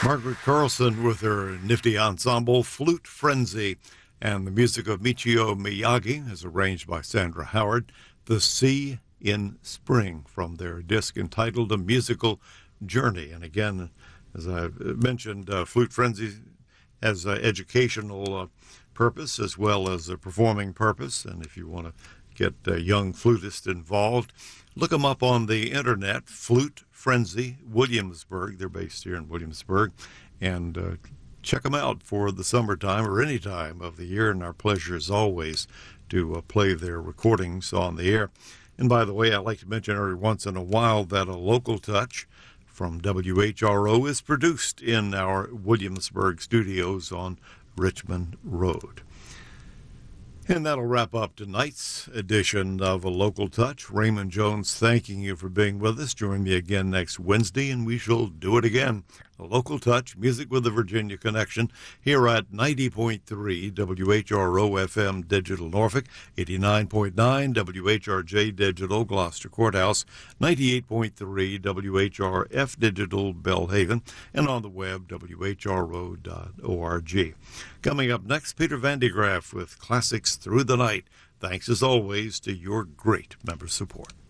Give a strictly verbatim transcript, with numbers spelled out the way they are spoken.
Margaret Carlson with her nifty ensemble, Flute Frenzy, and the music of Michio Miyagi is arranged by Sandra Howard. The Sea in Spring from their disc entitled A Musical Journey. And again, as I mentioned, uh, Flute Frenzy has an educational uh, purpose as well as a performing purpose. And if you want to get uh, young flutists involved, look them up on the internet, Flute Frenzy Williamsburg. They're based here in Williamsburg. And uh, check them out for the summertime or any time of the year. And our pleasure is always to uh, play their recordings on the air. And by the way, I like to mention every once in a while that A Local Touch from W H R O is produced in our Williamsburg studios on Richmond Road. And that'll wrap up tonight's edition of A Local Touch. Raymond Jones thanking you for being with us. Join me again next Wednesday, and we shall do it again. A Local Touch, music with the Virginia Connection, here at ninety point three W H R O F M Digital Norfolk, eighty-nine point nine W H R J Digital Gloucester Courthouse, ninety-eight point three W H R F Digital Belhaven, and on the web, W H R O dot org. Coming up next, Peter Van de Graaff with Classics Through the Night. Thanks as always to your great member support.